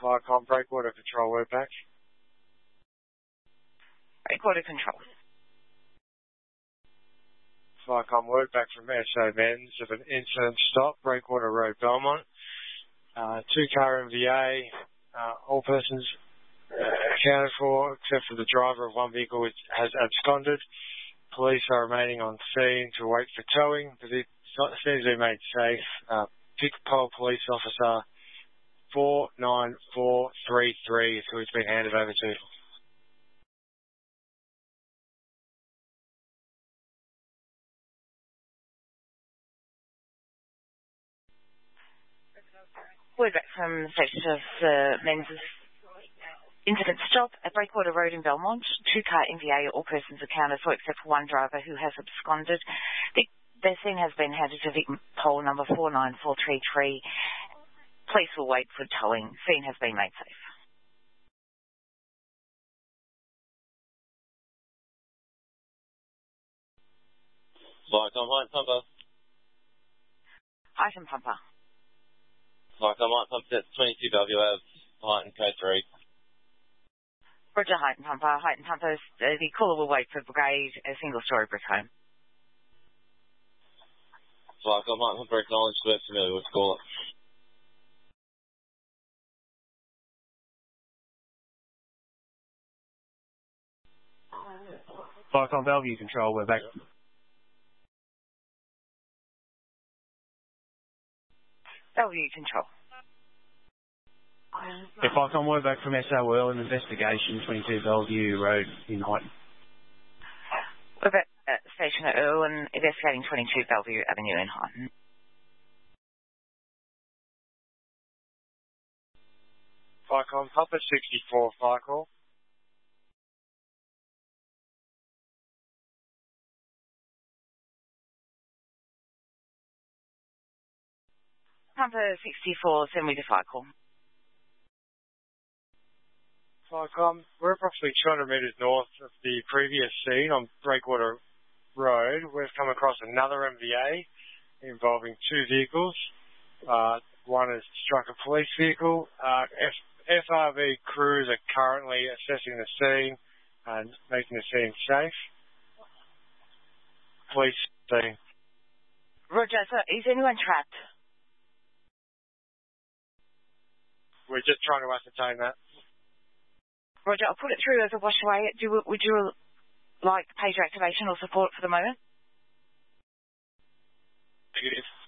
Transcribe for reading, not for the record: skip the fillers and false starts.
Vicom, breakwater control, we're back. Breakwater control. Vicom, word back from SO Men's of an incident stop, Breakwater Road, Belmont. Two-car MVA, all persons accounted for, except for the driver of one vehicle which has absconded. Police are remaining on scene to wait for towing. The scene has been made safe. Pickpole Police Officer 49433, who has been handed over to. Word back from the station of Men's incident stop at Breakwater Road in Belmont. Two-car MVA, all persons accounted for except for one driver who has absconded. The scene has been handed to Pickpole number 49433. Police will wait for towing. Scene has been made safe. Vicom, Heighton Pumper. Heighton Pumper. Vicom, Heighton Pumper, that's 22 WF, Heighton Code 3. Roger, Heighton Pumper. Heighton Pumper, the caller will wait for brigade, a single-storey brick home. Vicom, Heighton Pumper, acknowledged, we're familiar with the caller. Vicom, Bellevue control, we're back. Bellevue control. If Vicom, word back from SO Earl, an investigation, 22 Bellevue Road in Heighton. We're back at Station at Earl and investigating 22 Bellevue Avenue in Heighton. Vicom, Papa 64, Vicom. Pumper 64, send me to Vicom. Vicom, we're approximately 200 metres north of the previous scene on Breakwater Road. We've come across another MVA involving two vehicles. One has struck a police vehicle. FRV crews are currently assessing the scene and making the scene safe. Police scene. Roger, so is anyone trapped? We're just trying to ascertain that. Roger, I'll put it through as a wash away. Would you like pager activation or support for the moment? Negative.